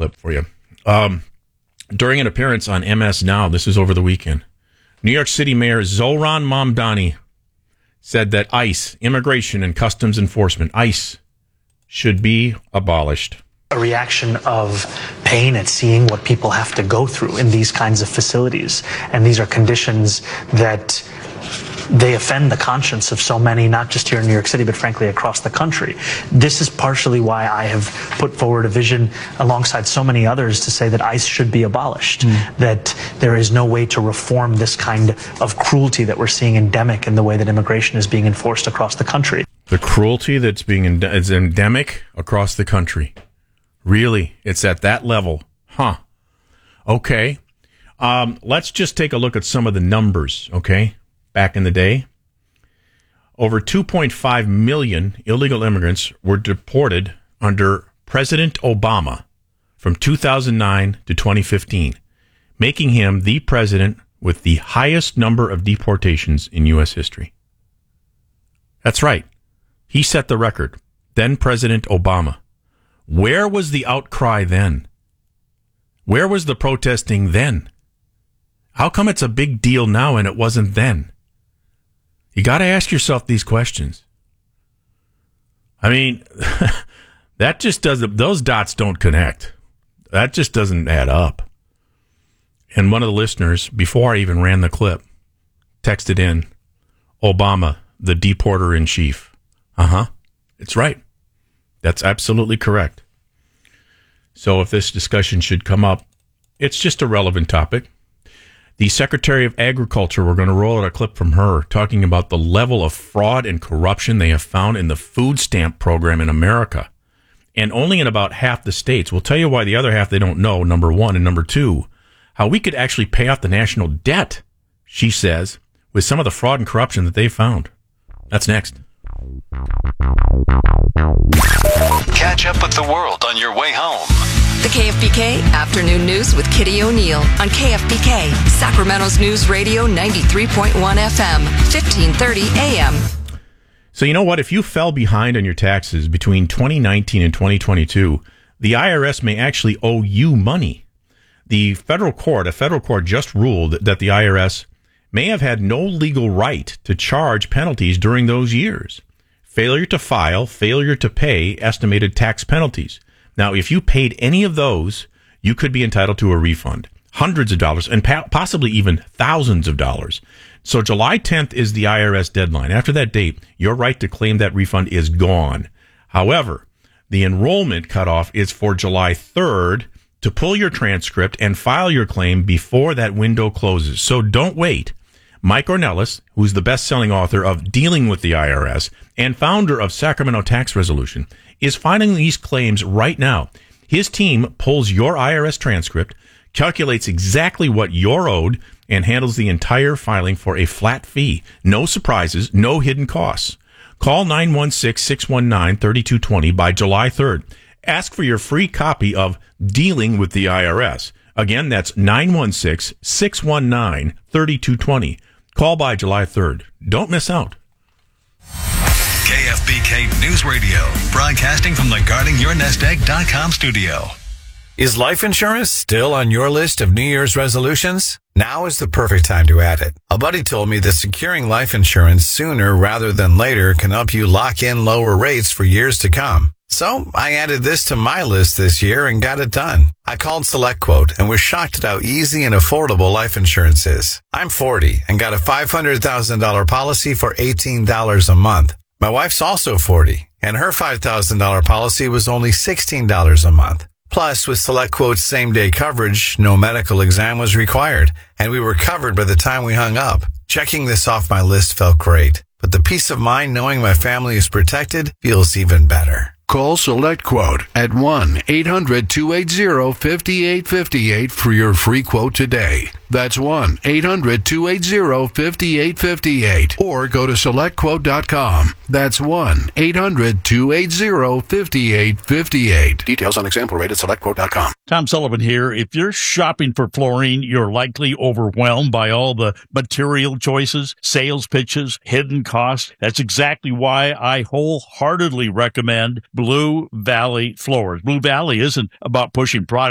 clip for you. During an appearance on MS Now, this is over the weekend, New York City Mayor Zohran Mamdani said that ICE, Immigration and Customs Enforcement, ICE, should be abolished. A reaction of pain at seeing what people have to go through in these kinds of facilities. And these are conditions that they offend the conscience of so many, not just here in New York City, but frankly across the country. This is partially why I have put forward a vision alongside so many others to say that ICE should be abolished, that there is no way to reform this kind of cruelty that we're seeing endemic in the way that immigration is being enforced across the country. The cruelty that's being is endemic across the country. Really? It's at that level. Huh. Okay. Let's just take a look at some of the numbers, okay? Back in the day, over 2.5 million illegal immigrants were deported under President Obama from 2009 to 2015, making him the president with the highest number of deportations in U.S. history. That's right. He set the record. Then President Obama. Where was the outcry then? Where was the protesting then? How come it's a big deal now and it wasn't then? You got to ask yourself these questions. I mean, that just doesn't, those dots don't connect. That just doesn't add up. And one of the listeners, before I even ran the clip, texted in, Obama, the deporter in chief. It's right. That's absolutely correct. So if this discussion should come up, it's just a relevant topic. The Secretary of Agriculture, we're going to roll out a clip from her talking about the level of fraud and corruption they have found in the food stamp program in America. And only in about half the states. We'll tell you why the other half they don't know, number one. And number two, how we could actually pay off the national debt, she says, with some of the fraud and corruption that they found. That's next. Catch up with the world on your way home. The KFBK Afternoon News with Kitty O'Neill on KFBK, Sacramento's News Radio 93.1 FM, 1530 AM. So you know what? If you fell behind on your taxes between 2019 and 2022, the IRS may actually owe you money. A federal court just ruled that the IRS may have had no legal right to charge penalties during those years. Failure to file, failure to pay estimated tax penalties. Now, if you paid any of those, you could be entitled to a refund. Hundreds of dollars and possibly even thousands of dollars. So July 10th is the IRS deadline. After that date, your right to claim that refund is gone. However, the enrollment cutoff is for July 3rd to pull your transcript and file your claim before that window closes. So don't wait. Mike Ornelas, who's the best-selling author of Dealing with the IRS and founder of Sacramento Tax Resolution, is filing these claims right now. His team pulls your IRS transcript, calculates exactly what you're owed, and handles the entire filing for a flat fee. No surprises, no hidden costs. Call 916-619-3220 by July 3rd. Ask for your free copy of Dealing with the IRS. Again, that's 916-619-3220. Call by July 3rd. Don't miss out. KFBK News Radio, broadcasting from the GuardingYourNestEgg.com studio. Is life insurance still on your list of New Year's resolutions? Now is the perfect time to add it. A buddy told me that securing life insurance sooner rather than later can help you lock in lower rates for years to come. So I added this to my list this year and got it done. I called SelectQuote and was shocked at how easy and affordable life insurance is. I'm 40 and got a $500,000 policy for $18 a month. My wife's also 40 and her $5,000 policy was only $16 a month. Plus, with SelectQuote's same-day coverage, no medical exam was required, and we were covered by the time we hung up. Checking this off my list felt great, but the peace of mind knowing my family is protected feels even better. Call SelectQuote at 1-800-280-5858 for your free quote today. That's 1-800-280-5858. Or go to SelectQuote.com. That's 1-800-280-5858. Details on example rate at SelectQuote.com. Tom Sullivan here. If you're shopping for flooring, you're likely overwhelmed by all the material choices, sales pitches, hidden costs. That's exactly why I wholeheartedly recommend Blue Valley Floors. Blue Valley isn't about pushing product.